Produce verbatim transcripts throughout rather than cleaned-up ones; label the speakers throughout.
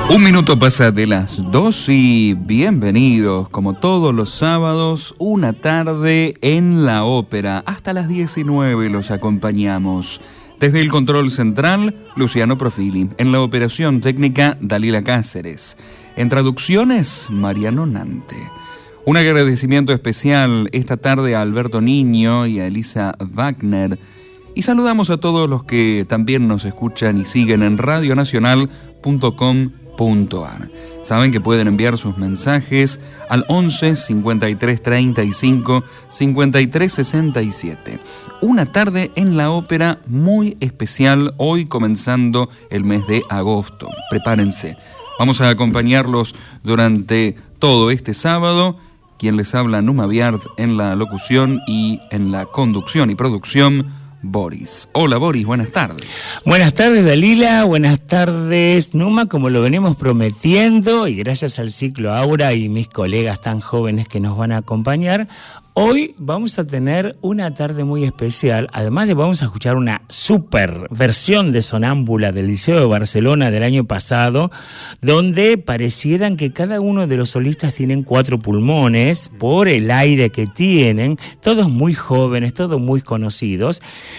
Speaker 1: Un minuto pasa de las dos y bienvenidos, como todos los sábados, una tarde en la ópera. Hasta las diecinueve los acompañamos. Desde el control central, Luciano Profili. En la operación técnica, Dalila Cáceres. En traducciones, Mariano Nante. Un agradecimiento especial esta tarde a Alberto Niño y a Elisa Wagner. Y saludamos a todos los que también nos escuchan y siguen en radio nacional punto com punto a r. Saben que pueden enviar sus mensajes al once cincuenta y tres treinta y cinco cincuenta y tres sesenta y siete. Una tarde en la ópera muy especial, hoy comenzando el mes de agosto. Prepárense. Vamos a acompañarlos durante todo este sábado. Quien les habla, Numa Biart, en la locución y en la conducción y producción, Boris. Hola Boris, buenas tardes.
Speaker 2: Buenas tardes Dalila, buenas tardes Numa, como lo venimos prometiendo y gracias al ciclo Aura y mis colegas tan jóvenes que nos van a acompañar, hoy vamos a tener una tarde muy especial. Además de vamos a escuchar una super versión de Sonámbula del Liceo de Barcelona del año pasado, donde parecieran que cada uno de los solistas tienen cuatro pulmones por el aire que tienen, todos muy jóvenes, todos muy conocidos,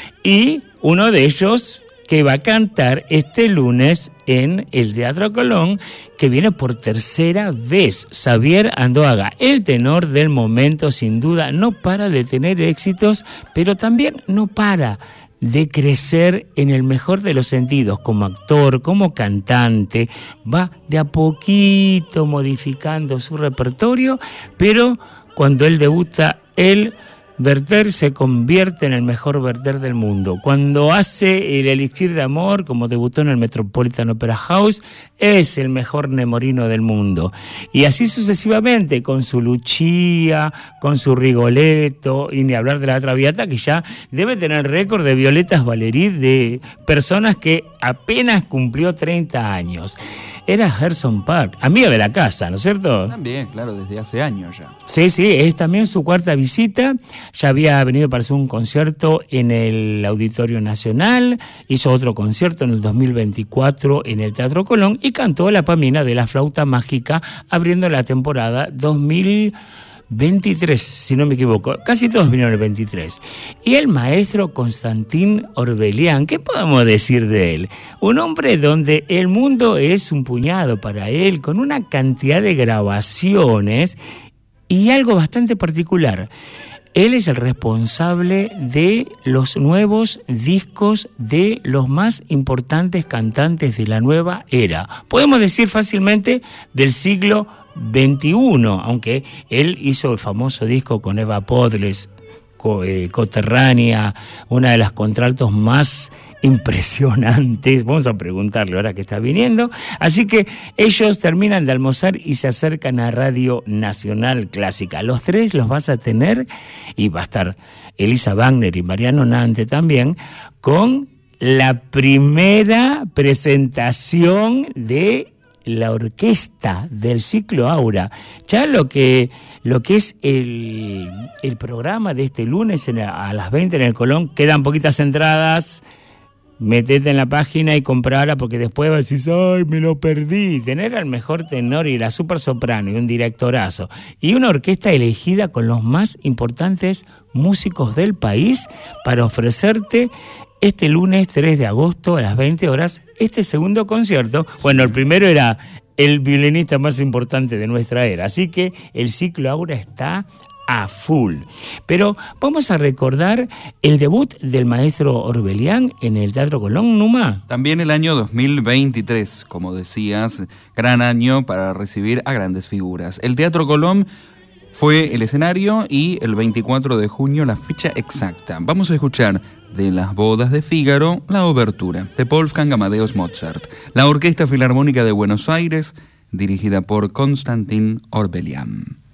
Speaker 2: y uno de ellos que va a cantar este lunes en el Teatro Colón, que viene por tercera vez, Xavier Andoaga, el tenor del momento, sin duda, no para de tener éxitos, pero también no para de crecer en el mejor de los sentidos, como actor, como cantante, va de a poquito modificando su repertorio, pero cuando él debuta, él... Werther se convierte en el mejor Werther del mundo. Cuando hace el Elixir de Amor, como debutó en el Metropolitan Opera House, es el mejor Nemorino del mundo. Y así sucesivamente, con su Lucia, con su Rigoletto, y ni hablar de la Traviata, que ya debe tener récord de Violetas Valerí, de personas que apenas cumplió treinta años. Era Gerson Park, amigo de la casa, ¿no es cierto?
Speaker 1: También, claro, desde hace años ya.
Speaker 2: Sí, sí, es también su cuarta visita. Ya había venido para hacer un concierto en el Auditorio Nacional, hizo otro concierto en el dos mil veinticuatro en el Teatro Colón y cantó La Pamina de la Flauta Mágica, abriendo la temporada dos mil veintitrés, si no me equivoco. Casi todos vinieron el veintitrés. Y el maestro Constantin Orbelian, ¿qué podemos decir de él? Un hombre donde el mundo es un puñado para él, con una cantidad de grabaciones y algo bastante particular. Él es el responsable de los nuevos discos de los más importantes cantantes de la nueva era. Podemos decir fácilmente del siglo veintiuno, aunque él hizo el famoso disco con Eva Podles, co, eh, Coterránea, una de las contraltos más impresionantes. Vamos a preguntarle ahora que está viniendo. Así que ellos terminan de almorzar y se acercan a Radio Nacional Clásica. Los tres los vas a tener, y va a estar Elisa Wagner y Mariano Nante también, con la primera presentación de la orquesta del ciclo Aura. Ya lo que lo que es el, el programa de este lunes en, a las veinte en el Colón, quedan poquitas entradas. Metete en la página y comprala, porque después vas a decir, ¡ay, me lo perdí! Tener al mejor tenor y la super soprano y un directorazo y una orquesta elegida con los más importantes músicos del país para ofrecerte este lunes tres de agosto a las veinte horas este segundo concierto. Bueno, el primero era el violinista más importante de nuestra era, así que el ciclo Aura está a full. Pero vamos a recordar el debut del maestro Orbelian en el Teatro Colón, Numa.
Speaker 1: También el año dos mil veintitrés, como decías, gran año para recibir a grandes figuras. El Teatro Colón fue el escenario y el veinticuatro de junio la fecha exacta. Vamos a escuchar de Las bodas de Fígaro la obertura de Wolfgang Amadeus Mozart, la Orquesta Filarmónica de Buenos Aires, dirigida por Constantin Orbelian.